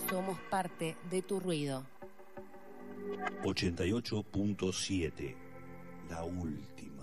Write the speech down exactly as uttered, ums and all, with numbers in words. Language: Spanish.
Somos parte de tu ruido. ochenta y ocho punto siete, la última.